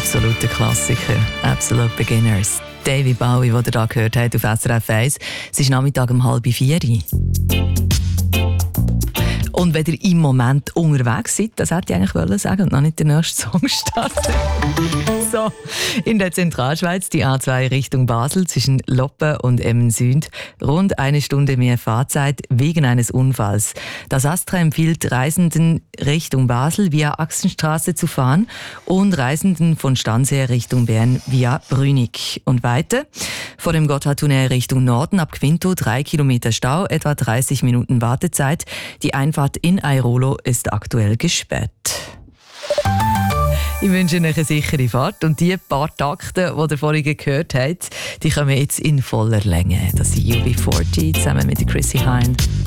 Absoluter Klassiker, Absolute Beginners. David Bowie, den ihr hier gehört habt auf SRF 1. Es ist Nachmittag um 3:30. Und wenn ihr im Moment unterwegs seid, das hätte ich eigentlich sagen und noch nicht den nächsten Song starten. So, in der Zentralschweiz die A2 Richtung Basel zwischen Loppen und Emmen Süd. Rund eine Stunde mehr Fahrzeit wegen eines Unfalls. Das ASTRA empfiehlt Reisenden Richtung Basel via Axenstraße zu fahren und Reisenden von Stanzher Richtung Bern via Brünig. Und weiter vor dem Gotthardtunnel Richtung Norden ab Quinto 3 Kilometer Stau, etwa 30 Minuten Wartezeit. Die Einfahrt in Airolo ist aktuell gesperrt. Ich wünsche euch eine sichere Fahrt und die paar Takte, die ihr vorhin gehört habt, die kommen jetzt in voller Länge. Das ist UB40 zusammen mit Chrissy Hynde.